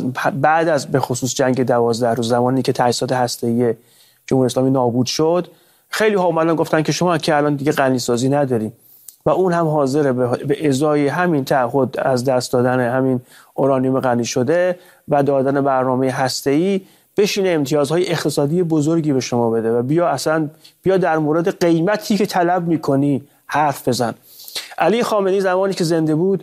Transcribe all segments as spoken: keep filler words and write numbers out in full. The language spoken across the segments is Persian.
بعد از به خصوص جنگ دوازده روز، زمانی که تأسیسات هسته‌ای جمهوری اسلامی نابود شد، خیلی ها اومدن گفتن که شما که الان دیگه غنیسازی نداریم و اون هم حاضره به ازای همین تعهد از دست دادن همین اورانیوم غنی شده و دادن برنامه هسته‌ای بشینه امتیازهای اقتصادی بزرگی به شما بده و بیا اصلا بیا در مورد قیمتی که طلب میکنی حرف بزن. علی خامنه‌ای زمانی که زنده بود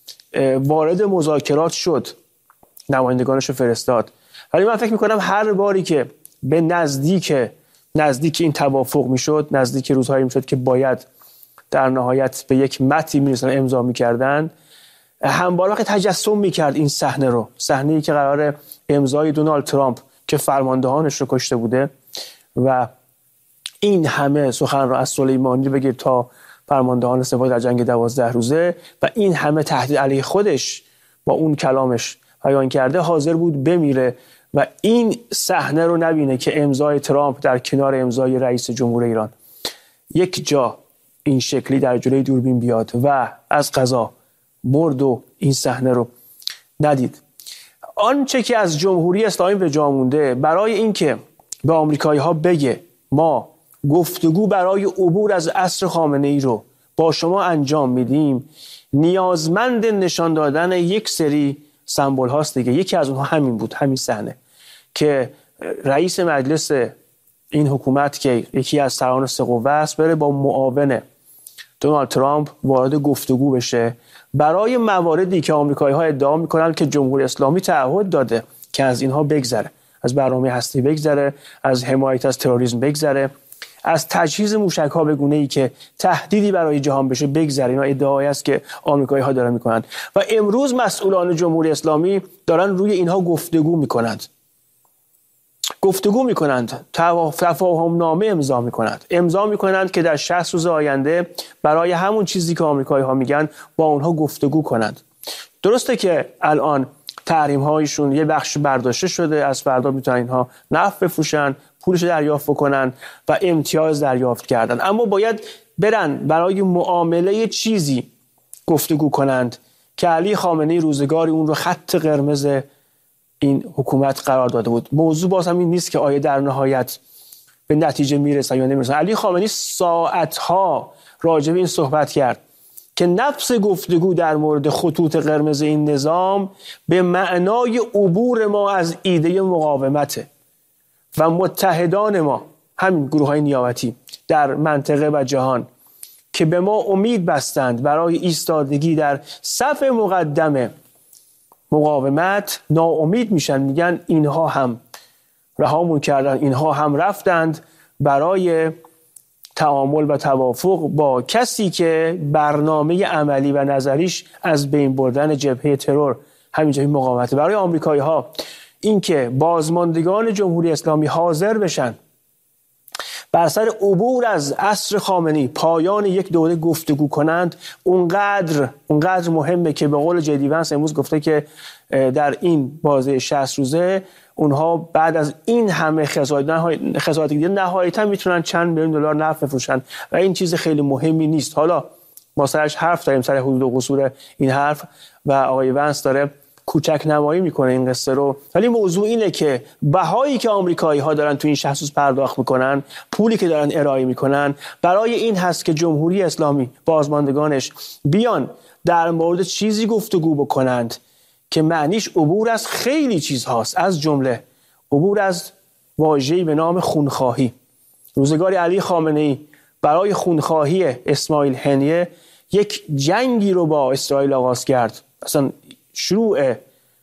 وارد مذاکرات شد، نمایندگانش رو فرستاد، ولی من فکر میکنم هر باری که به نزدیک نزدیک این توافق میشد، نزدیک روزهایی میشد که باید در نهایت به یک متنی میرسن امضا میکردن، همواره وقت تجسم میکرد این صحنه رو، صحنه‌ای که قرار امضای دونالد ترامپ که فرماندهانش رو کشته بوده و این همه سخن رو از سلیمانی بگیر تا فرماندهان سپاه در جنگ دوازده روزه و این همه تهدید علیه خودش با اون کلامش بیان کرده، حاضر بود بمیره و این صحنه رو نبینه که امضای ترامپ در کنار امضای رئیس جمهور ایران یک جا این شکلی در جلوی دوربین بیاد و از قضا مرد و این صحنه رو ندید. آنچه که از جمهوری اسلامی به جا مونده برای اینکه به آمریکایی‌ها بگه ما گفتگو برای عبور از عصر خامنه‌ای رو با شما انجام میدیم، نیازمند نشان دادن یک سری سمبل هاست دیگه. یکی از اونها همین بود، همین صحنه که رئیس مجلس این حکومت که یکی از سران سه قوه است بره با معاون دونالد ترامپ وارد گفتگو بشه برای مواردی که آمریکایی‌ها ادعا میکنن که جمهوری اسلامی تعهد داده که از اینها بگذره، از برنامه هستی بگذره، از حمایت از تروریسم بگذره، از تجهیز موشک‌ها به گونه‌ای که تهدیدی برای جهان بشه بگذره. اینا ادعایی است که آمریکایی‌ها دارن میکنن و امروز مسئولان جمهوری اسلامی دارن روی اینها گفتگو میکنند. گفتگو میکنند، تفاهم نامه امضا میکنند. امضا میکنند که در شصت روز آینده برای همون چیزی که آمریکایی‌ها میگن با اونها گفتگو کنند. درسته که الان تحریم هایشون یه بخش برداشته شده، از فردا میتونن اینها نفت بفروشن، پولش دریافت بکنن و امتیاز دریافت کردن، اما باید برن برای معامله چیزی گفتگو کنند که علی خامنه‌ای روزگاری اون رو خط قرمز این حکومت قرار داده بود. موضوع باز هم این نیست که آیا در نهایت به نتیجه میرسن یا نمیرسن. علی خامنه‌ای ساعتها راجع به این صحبت کرد که نفس گفتگو در مورد خطوط قرمز این نظام به معنای عبور ما از ایده مقاومته و متحدان ما، همین گروه‌های نیابتی در منطقه و جهان که به ما امید بستند برای ایستادگی در صف مقدم مقاومت، ناامید میشن، میگن اینها هم رهامون کردن، اینها هم رفتند برای تعامل و توافق با کسی که برنامه عملی و نظریش از بین بردن جبهه ترور همین جبهه مقاومت. برای آمریکایی‌ها این که بازماندگان جمهوری اسلامی حاضر بشن بر سر عبور از عصر خامنه‌ای، پایان یک دوره گفتگو کنند، اونقدر اونقدر مهمه که به قول جدی ونس امروز گفته که در این بازه شصت روزه اونها بعد از این همه خسارت دیگه نهایتا میتونن چند میلیون دلار نفت بفروشن و این چیز خیلی مهمی نیست. حالا ما سرش حرف داریم، سر حدود و قصور این حرف، و آقای ونس داره کوچک نمایی میکنه این قصه رو، ولی موضوع اینه که بهایی که آمریکایی‌ها دارن تو این شصت روز پرداخت میکنن، پولی که دارن ارائه میکنن، برای این هست که جمهوری اسلامی بازماندگانش بیان در مورد چیزی گفتگو بکنند که معنیش عبور از خیلی چیزهاست، از جمله عبور از واژه‌ای به نام خونخواهی. روزگاری علی خامنه‌ای برای خونخواهی اسماعیل هنیه یک جنگی رو با اسرائیل آغاز کرد. اصلا شروع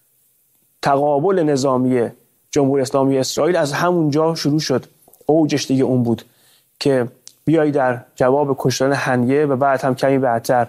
تقابل نظامی جمهوری اسلامی اسرائیل از همونجا شروع شد. اوجش دیگه اون بود که بیایی در جواب کشتن هنیه و بعد هم کمی بعدتر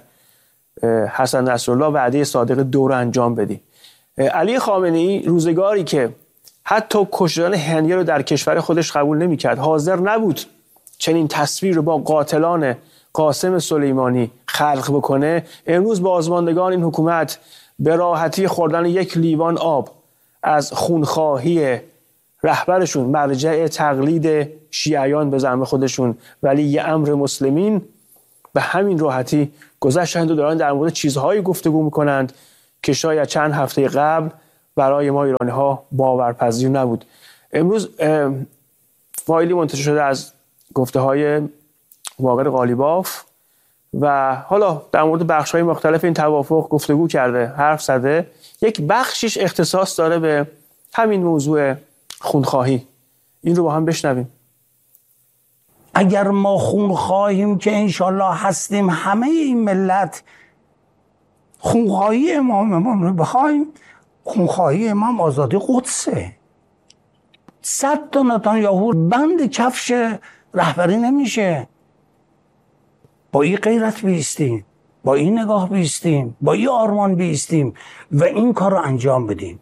حسن نصرالله وعده صادق دو رو انجام بدی. علی خامنه‌ای روزگاری که حتی کشتن هنیه رو در کشور خودش قبول نمی‌کرد، حاضر نبود چنین تصویر رو با قاتلان قاسم سلیمانی خلق بکنه، امروز بازماندگان این حکومت به راحتی خوردن یک لیوان آب از خونخواهی رهبرشون، مرجع تقلید شیعیان به زعم خودشون ولی امر مسلمین، به همین راحتی گذشتند و دارن در مورد چیزهایی گفتگو میکنند که شاید چند هفته قبل برای ما ایرانی ها باورپذیر نبود. امروز فایلی منتشر شده از گفته های واقر قالیباف و حالا در مورد بخش های مختلف این توافق گفتگو کرده، حرف زده. یک بخشیش اختصاص داره به همین موضوع خونخواهی. این رو با هم بشنویم. اگر ما خون خواهیم که انشالله هستیم، همه این ملت خونخواهی اماممون رو بخوایم، خونخواهی امام آزادی قدسه. صد تا نتانیاهو بند کفش رهبری نمیشه. با این غیرت بیستیم، با این نگاه بیستیم، با این آرمان بیستیم و این کار رو انجام بدیم.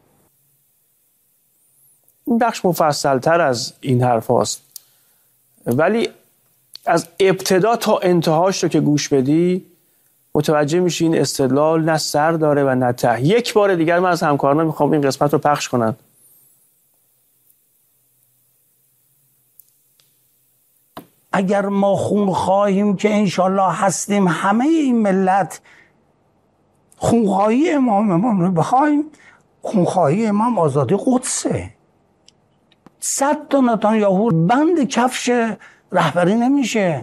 این بخش مفصل تر از این حرف هاست، ولی از ابتدا تا انتهاش رو که گوش بدی متوجه میشی این استدلال نه سر داره و نه ته. یک بار دیگر من از همکارانم میخوام این قسمت رو پخش کنن. اگر ما خون خواهیم که انشالله هستیم، همه این ملت خونخواهی اماممون رو بخوایم، خونخواهی امام آزادی قدسه. صد تا نتانیاهو بند کفش رهبری نمیشه.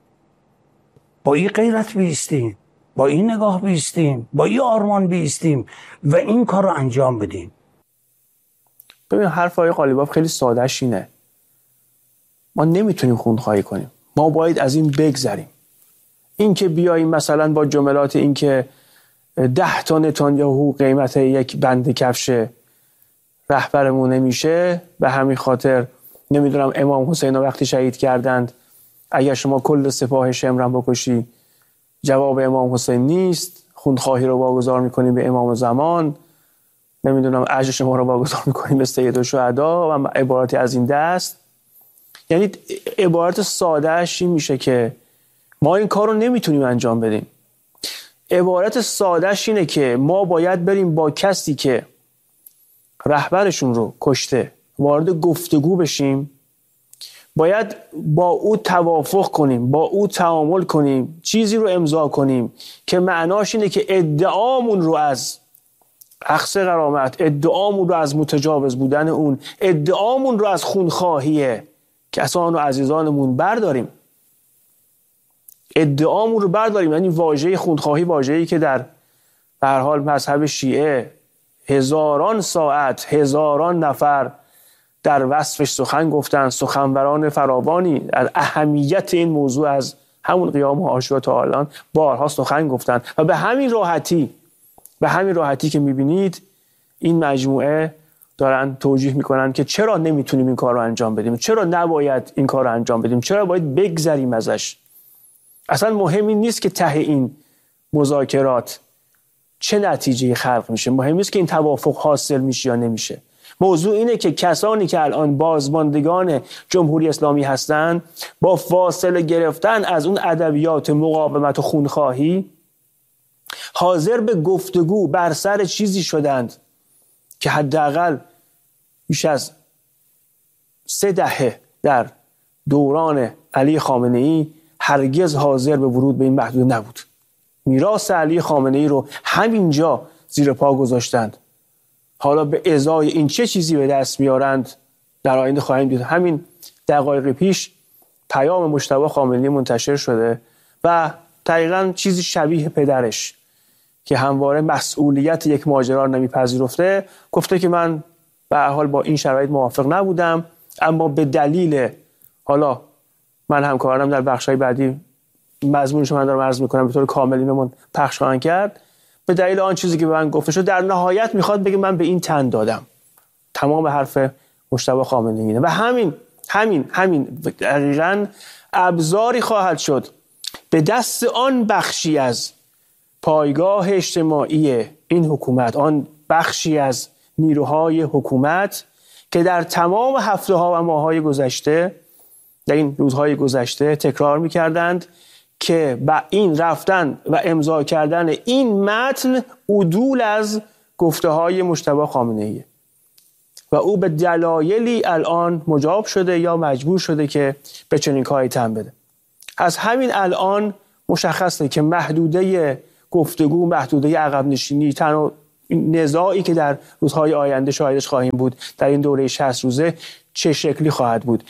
با این غیرت بیستیم، با این نگاه بیستیم، با این آرمان بیستیم و این کار رو انجام بدیم. ببین حرف آقای قالیباف خیلی ساده‌ش اینه. ما نمیتونیم خونخواهی کنیم. ما باید از این بگذریم. این که بیاییم مثلا با جملات این که ده تا نتانیاهو قیمت یک بند کفش رهبرمون نمیشه، به همین خاطر نمیدونم امام حسین وقتی شهید کردند اگر شما کل سپاه شمرم بکشی جواب امام حسین نیست، خونخواهی رو واگذار میکنیم به امام زمان، نمیدونم اجر شما رو واگذار میکنیم به سید الشهدا و عبارتی از این دست. یعنی عبارت سادهش این میشه که ما این کار رو نمیتونیم انجام بدیم. عبارت سادهش اینه که ما باید بریم با کسی که رهبرشون رو کشته وارد گفتگو بشیم، باید با او توافق کنیم، با او تعامل کنیم، چیزی رو امضا کنیم که معناش اینه که ادعامون رو از اخذ غرامت، ادعامون رو از متجاوز بودن اون، ادعامون رو از خونخواهی کسان و عزیزانمون برداریم. ادعامون رو برداریم. یعنی واژه خونخواهی واژه‌ای که در به هر حال مذهب شیعه هزاران ساعت، هزاران نفر در وصفش سخن گفتن، سخنوران فراوانی در اهمیت این موضوع از همون قیام عاشورا تا الان بارها سخن گفتن و به همین راحتی به همین راحتی که میبینید این مجموعه دارن توجیه میکنن که چرا نمیتونیم این کار رو انجام بدیم، چرا نباید این کار رو انجام بدیم، چرا باید بگذریم ازش. اصلا مهم این نیست که ته این مذاکرات چه نتیجه خلق میشه، مهم نیست که این توافق حاصل میشه یا نمیشه. موضوع اینه که کسانی که الان بازماندگان جمهوری اسلامی هستند با فاصله گرفتن از اون ادبیات مقاومت و خونخواهی حاضر به گفتگو بر سر چیزی شدند که حداقل بیش از سه دهه در دوران علی خامنه‌ای هرگز حاضر به ورود به این محدوده نبود. میراث علی خامنه‌ای رو همینجا زیر پا گذاشتند. حالا به ازای این چه چیزی به دست میارند در آینده خواهیم دید. همین دقایق پیش پیام مجتبی خامنه‌ای منتشر شده و دقیقاً چیزی شبیه پدرش که همواره مسئولیت یک ماجرا رو نمیپذیرفته گفته که من به هر حال با این شرایط موافق نبودم، اما به دلیل، حالا من همکارانم در بخش‌های بعدی مضمونش من دارم عرض میکنم به طور کامل اینو پخش خواهند کرد، به دلیل آن چیزی که به من گفته شد در نهایت میخواد بگه من به این تن دادم. تمام حرف مجتبی خامنه‌ای اینه و همین همین همین دقیقاً ابزاری خواهد شد به دست آن بخشی از پایگاه اجتماعی این حکومت، آن بخشی از نیروهای حکومت که در تمام هفته ها و ماه های گذشته، در این روزهای گذشته تکرار میکردند که با این رفتن و امضا کردن این متن عدول از گفته های مجتبی خامنه‌ای و او به دلایلی الان مجاب شده یا مجبور شده که به چنین کاری تن بده. از همین الان مشخصه که محدوده گفتگو، محدوده عقب نشینی تنها این نزاعی که در روزهای آینده شاهدش خواهیم بود در این دوره شصت روزه چه شکلی خواهد بود.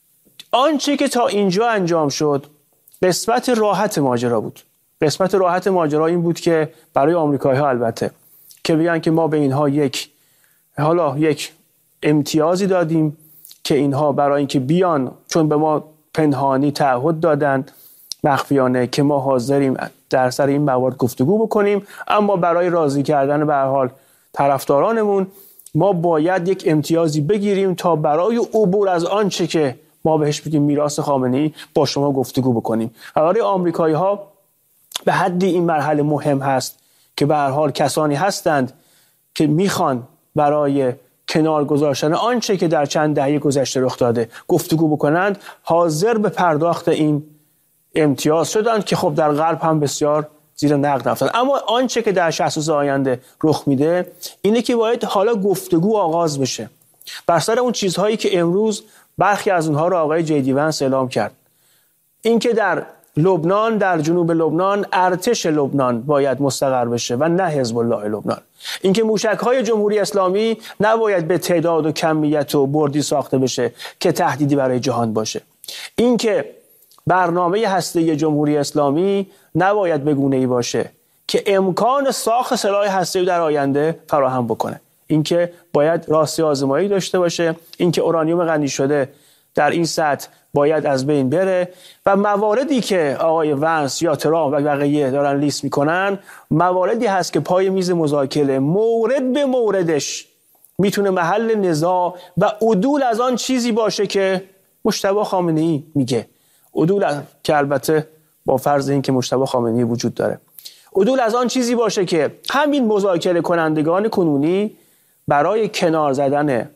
آنچه که تا اینجا انجام شد قسمت راحت ماجرا بود. قسمت راحت ماجرا این بود که برای آمریکایی‌ها البته که بگن که ما به اینها یک حالا یک امتیازی دادیم که اینها برای اینکه بیان، چون به ما پنهانی تعهد دادن مخفیانه که ما حاضریم در سر این موارد گفتگو بکنیم، اما برای راضی کردن به هر حال طرفدارانمون ما باید یک امتیازی بگیریم تا برای عبور از آنچه که ما بهش بگیم میراث خامنه‌ای با شما گفتگو بکنیم. و برای آمریکایی‌ها به حدی این مرحله مهم هست که به هر حال کسانی هستند که میخوان برای کنار گذاشتن آنچه که در چند دهه گذشته رخ داده گفتگو بکنند، حاضر به پرداخت این امتیاز شدند که خب در غرب هم بسیار زیر نقد رفتند. اما آنچه که در شصت روز آینده رخ میده اینه که باید حالا گفتگو آغاز بشه بر سر اون چیزهایی که امروز برخی از اونها رو آقای جیدی ونس اعلام کرد. اینکه در لبنان، در جنوب لبنان، ارتش لبنان باید مستقر بشه و نه حزب الله لبنان. اینکه موشک‌های جمهوری اسلامی نباید به تعداد و کمیت و بردی ساخته بشه که تهدیدی برای جهان باشه. اینکه برنامه هسته‌ای جمهوری اسلامی نباید به گونه‌ای باشه که امکان ساخت سلاح هسته‌ای در آینده فراهم بکنه. اینکه باید راستی آزمایی داشته باشه، اینکه اورانیوم غنی شده در این سطح باید از بین بره و مواردی که آقای ونس یا ترامپ و بقیه دارن لیست میکنن مواردی هست که پای میز مذاکره مورد به موردش میتونه محل نزاع و عدول از آن چیزی باشه که مجتبی خامنه‌ای میگه. عدول که البته با فرض این که مجتبی خامنه‌ای وجود داره، عدول از آن چیزی باشه که همین مذاکره کنندگان کنونی برای کنار زدن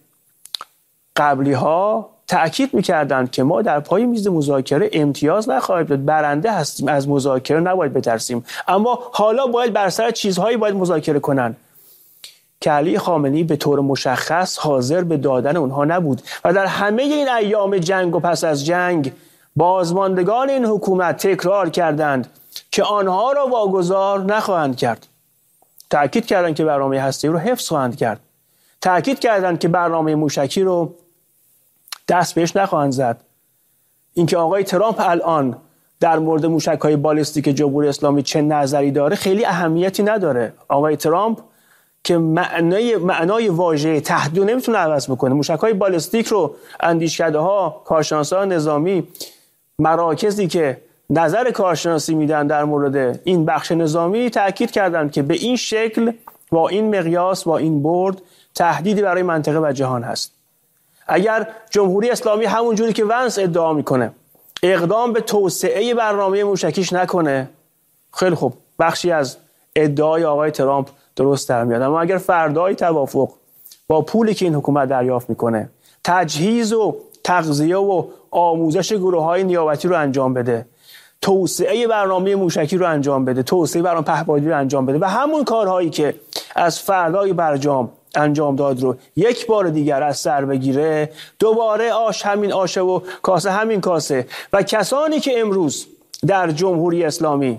قبلی ها تأکید میکردند که ما در پای میز مذاکره امتیاز نخواهیم داد، برنده هستیم، از مذاکره نباید بترسیم، اما حالا باید بر سر چیزهایی باید مذاکره کنن که علی خامنه‌ای به طور مشخص حاضر به دادن اونها نبود و در همه این ایام جنگ و پس از جنگ بازماندگان این حکومت تکرار کردند که آنها را واگذار نخواهند کرد. تأکید کردند که برنامه هسته‌ای رو حفظ خواهند کرد. تأکید کردند که برنامه موشکی رو دست بهش نخواهند زد. اینکه آقای ترامپ الان در مورد موشک‌های بالستیک جمهوری اسلامی چه نظری داره خیلی اهمیتی نداره. آقای ترامپ که معنای معنای واژه تهدید نمیتونه عوض بکنه. موشک‌های بالستیک رو اندیشکده‌ها، کارشناسان نظامی، مراکزی که نظر کارشناسی میدن در مورد این بخش نظامی تأکید کردند که به این شکل، با این مقیاس، با این برد تهدیدی برای منطقه و جهان هست. اگر جمهوری اسلامی همون جوری که ونس ادعا میکنه اقدام به توسعه برنامه موشکیش نکنه، خیلی خوب، بخشی از ادعای آقای ترامپ درست در میاد. اما اگر فردای توافق با پولی که این حکومت دریافت میکنه تجهیز و تغذیه و آموزش گروه‌های نیابتی رو انجام بده، توسعه برنامه موشکی رو انجام بده، توسعه برنامه پهپادی رو انجام بده و همون کارهایی که از فردای برجام انجام داد رو یک بار دیگر از سر بگیره، دوباره آش همین آشه و کاسه همین کاسه و کسانی که امروز در جمهوری اسلامی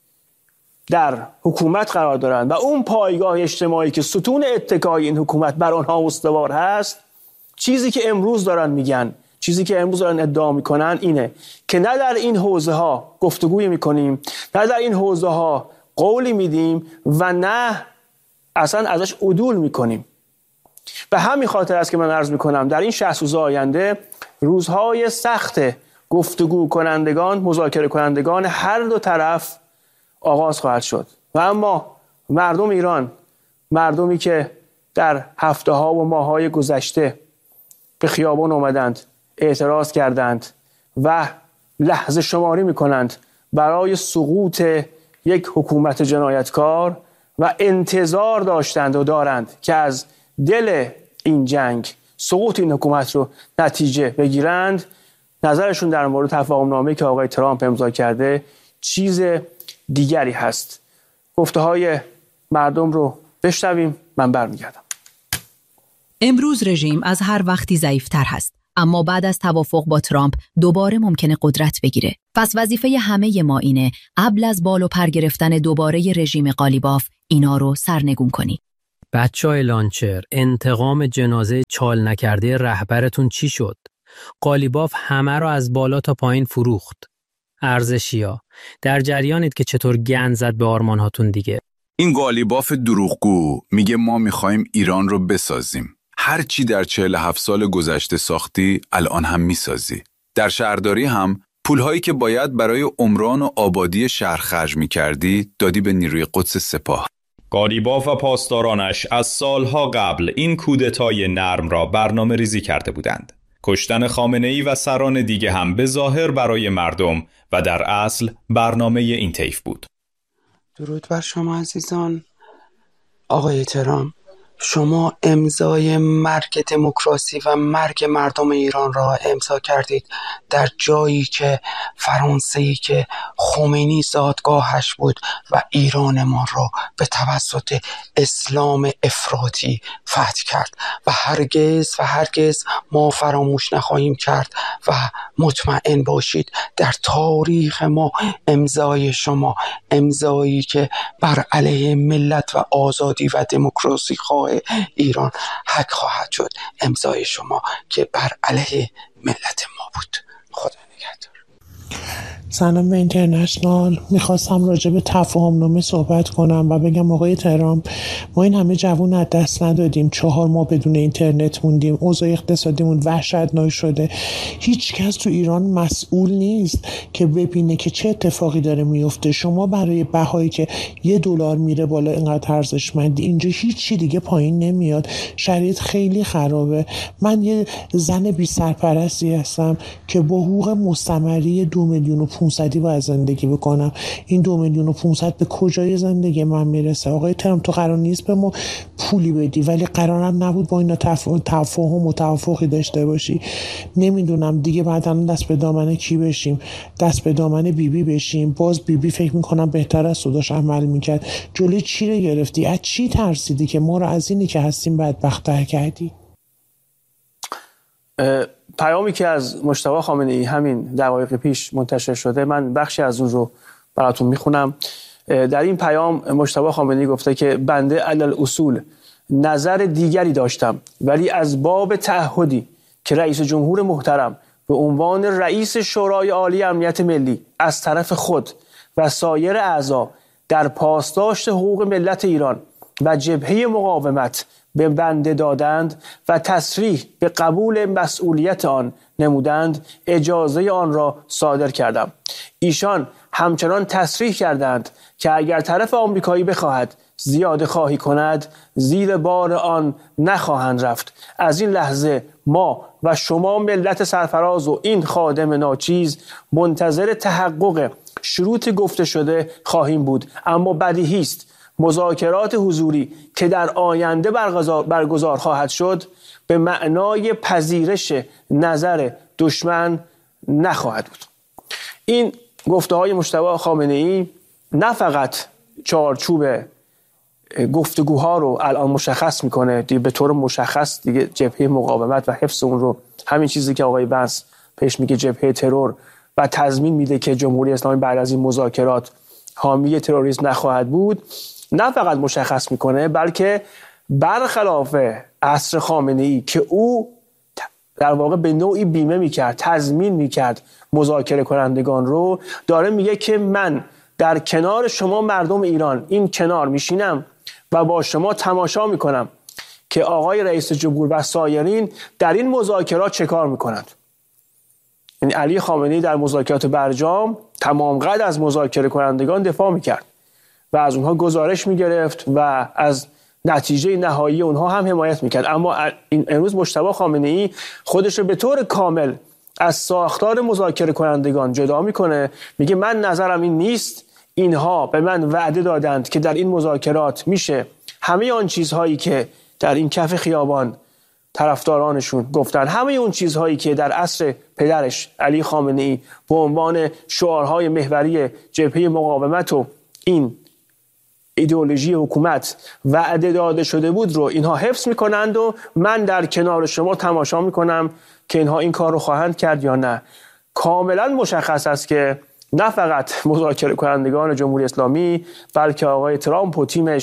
در حکومت قرار دارند و اون پایگاه اجتماعی که ستون اتکای این حکومت بر آنها استوار هست، چیزی که امروز دارن میگن، چیزی که امروز دارن ادعا میکنن اینه که نه در این حوزه ها گفتگوی میکنیم، نه در این حوزه ها قولی میدیم و نه اصلا ازش عدول میکنیم. به همین خاطر است که من عرض میکنم در این شصت روز آینده روزهای سخت گفتگو کنندگان، مذاکره کنندگان هر دو طرف آغاز خواهد شد و اما مردم ایران، مردمی که در هفته ها و ماه های گذشته به خیابان آمدند، اعتراض کردند و لحظه شماری میکنند برای سقوط یک حکومت جنایتکار و انتظار داشتند و دارند که از دل این جنگ سقوط این حکومت رو نتیجه بگیرند، نظرشون در مورد تفاهم‌نامه‌ای که آقای ترامپ امضا کرده چیز دیگری هست. گفته‌های مردم رو بشنویم، من برمیگردم. امروز رژیم از هر وقتی ضعیف‌تر هست، اما بعد از توافق با ترامپ دوباره ممکنه قدرت بگیره. پس وظیفه همه ما اینه قبل از بال و پر گرفتن دوباره رژیم قالیباف اینا رو سرنگون کنی. بچه‌های لانچر، انتقام جنازه چال نکرده رهبرتون چی شد؟ قالیباف همه رو از بالا تا پایین فروخت. ارزشیا، در جریانید که چطور گند زد به آرمانهاتون دیگه. این قالیباف دروغگو میگه ما میخوایم ایران رو بسازیم. هر چی در چهل و هفت سال گذشته ساختی، الان هم میسازی. در شهرداری هم پولهایی که باید برای عمران و آبادی شهر خرج میکردی، دادی به نیروی قدس سپاه. قالیباف و پاسدارانش از سالها قبل این کودتای نرم را برنامه ریزی کرده بودند. کشتن خامنه‌ای و سران دیگه هم به ظاهر برای مردم و در اصل برنامه این طیف بود. درود بر شما عزیزان. آقای ترامپ، شما امضای مرگ دموکراسی و مرگ مردم ایران را امضا کردید در جایی که فرانسه‌ای که خمینی زادگاهش بود و ایران ما را به توسط اسلام افراطی فتح کرد و هرگز و هرگز ما فراموش نخواهیم کرد و مطمئن باشید در تاریخ ما امضای شما، امضایی که بر علیه ملت و آزادی و دموکراسی خواه ایران حق خواهد شد، امضای شما که بر علیه ملت ما بود. خدا نگهدار. سلام به اینترنشنال. میخواستم راجع به تفاهم نامه صحبت کنم و بگم آقای ترامپ، ما این همه جوان از دست ندادیم، چهار ماه بدون اینترنت موندیم، اوضاع اقتصادیمون وحشتناک شده. هیچ کس تو ایران مسئول نیست که ببینه که چه اتفاقی داره میفته. شما برای بهایی که یه دلار میره بالا اینقدر ارزشمندی، اینجا هیچی دیگه پایین نمیاد. شرایط خیلی خرابه. من یه زن بی سرپرستی هستم که با حقوق مستمری دو میلیون و پونصدی باید زندگی بکنم. این دو میلیون و پونصد به کجای زندگی من میرسه؟ آقای ترامپ، تو قرار نیست به ما پولی بدی، ولی قرارم نبود با اینا تفاهم و توافقی داشته باشی. نمیدونم دیگه بعدا دست به دامن کی بشیم؟ دست به دامن بیبی بی بشیم؟ باز بیبی بی فکر میکنم بهتر از صداش عمل میکرد. جلوی چی رو گرفتی؟ از چی ترسیدی که ما رو از اینی که هستیم بدبخت‌تر کردی؟ پیامی که از مجتبی خامنه‌ای همین دقایق پیش منتشر شده، من بخشی از اون رو براتون میخونم. در این پیام مجتبی خامنه‌ای گفته که بنده علل اصول نظر دیگری داشتم، ولی از باب تعهدی که رئیس جمهور محترم به عنوان رئیس شورای عالی امنیت ملی از طرف خود و سایر اعضا در پاسداشت حقوق ملت ایران و جبهه مقاومت به بنده دادند و تصریح به قبول مسئولیت آن نمودند، اجازه آن را صادر کردم. ایشان همچنان تصریح کردند که اگر طرف آمریکایی بخواهد زیاده خواهی کند، زیر بار آن نخواهند رفت. از این لحظه ما و شما ملت سرفراز و این خادم ناچیز منتظر تحقق شروط گفته شده خواهیم بود. اما بدیهی است مذاکرات حضوری که در آینده برگزار خواهد شد به معنای پذیرش نظر دشمن نخواهد بود. این گفته های مجتبی خامنه‌ای نه فقط چارچوب گفتگوها رو الان مشخص میکنه، به طور مشخص دیگه جبهه مقاومت و حفظ اون رو، همین چیزی که آقای بنس پیش میگه جبهه ترور و تضمین میده که جمهوری اسلامی بعد از این مذاکرات حامی تروریسم نخواهد بود، نه فقط مشخص میکنه، بلکه برخلاف عصر خامنه‌ای که او در واقع به نوعی بیمه میکرد، تضمین میکرد مذاکره کنندگان رو، داره میگه که من در کنار شما مردم ایران این کنار میشینم و با شما تماشا میکنم که آقای رئیس جمهور و سایرین در این مذاکرات چه کار میکنند. یعنی علی خامنه‌ای در مذاکرات برجام تمام قد از مذاکره کنندگان دفاع میکرد و از اونها گزارش میگرفت و از نتیجه نهایی اونها هم حمایت میکرد. اما این امروز مجتبی خامنه‌ای خودش رو به طور کامل از ساختار مذاکره کنندگان جدا میکنه، میگه من نظرم این نیست، اینها به من وعده دادند که در این مذاکرات میشه همه آن چیزهایی که در این کف خیابان طرفدارانشون گفتن، همه اون چیزهایی که در عصر پدرش علی خامنه‌ای به عنوان شعارهای محوری جبهه مقاومت و این ایدئولوژی حکومت وعده داده شده بود رو اینها حفظ میکنند و من در کنار شما تماشا میکنم که اینها این کار رو خواهند کرد یا نه. کاملا مشخص است که نه فقط مذاکره کنندگان جمهوری اسلامی، بلکه آقای ترامپ و تیمش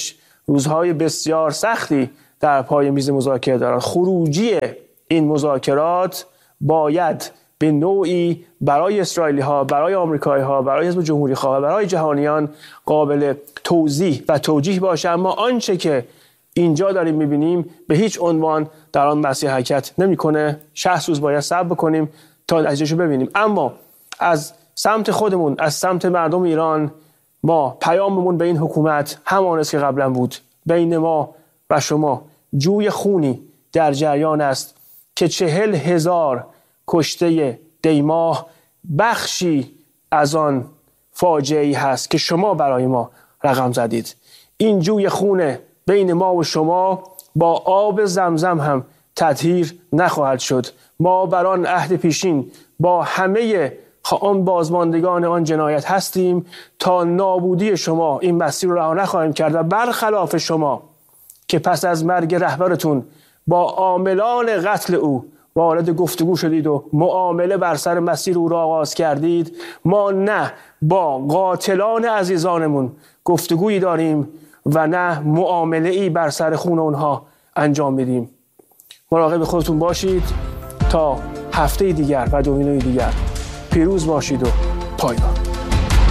روزهای بسیار سختی در پای میز مذاکره دارند. خروجی این مذاکرات باید به نوعی برای اسرائیلی ها، برای آمریکایی ها، برای حزب جمهوری خواه و برای جهانیان قابل توضیح و توجیه باشه. اما آنچه که اینجا داریم میبینیم به هیچ عنوان در آن مسیر حرکت نمیکنه. شصت روز باید صبر بکنیم تا نتیجهشو ببینیم. اما از سمت خودمون، از سمت مردم ایران، ما پیاممون به این حکومت همان است که قبلا بود. بین ما و شما جوی خونی در جریان است که چهل هزار کشته دیماه بخشی از آن فاجعه‌ای هست که شما برای ما رقم زدید. این جوی خون بین ما و شما با آب زمزم هم تطهیر نخواهد شد. ما بر آن عهد پیشین با همه آن بازماندگان آن جنایت هستیم تا نابودی شما این مسیر رو رها نخواهیم کرد و برخلاف شما که پس از مرگ رهبرتون با عاملان قتل او وارد گفتگو شدید و معامله بر سر مسیر او را آغاز کردید، ما نه با قاتلان عزیزانمون گفتگویی داریم و نه معامله ای بر سر خون اونها انجام میدیم. مراقب خودتون باشید تا هفته دیگر و دومینوی دیگر. پیروز باشید و پایدار.